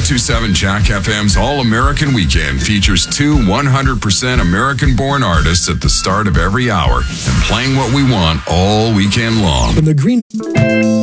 1027 Jack FM's All-American Weekend features two 100% American-born artists at the start of every hour and playing what we want all weekend long. From the Green